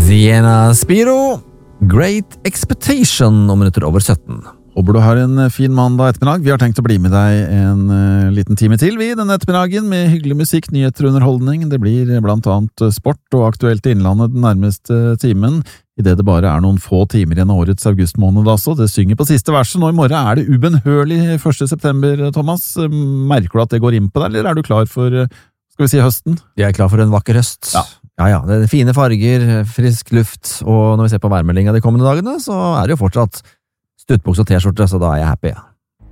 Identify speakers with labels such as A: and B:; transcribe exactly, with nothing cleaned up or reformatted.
A: Sienna Spiro, Great Expectation, om minutter over sytten.
B: Håper du har en fin mandag ettermiddag. Vi har tenkt å bli med deg en uh, liten time til, vi, denne ettermiddagen, med hyggelig musikk, nyheter og underholdning. Det blir blant annet sport og aktuelt i innlandet den nærmeste timen, i det det bare er noen få timer igjen av årets augustmåned, altså. Det synger på siste verset. Nå i morgen er det ubønnhørlig første september, Thomas. Merker du at det går inn på deg, eller er du klar for, skal vi si, høsten?
A: Jeg er klar for en vakker høst.
B: Ja.
A: Ja, ja, det er fine farger, frisk luft, og når vi ser på værmeldinga de kommende dagene, så er det jo fortsatt stuttbuks og t-skjorte, så da er jeg happy, ja.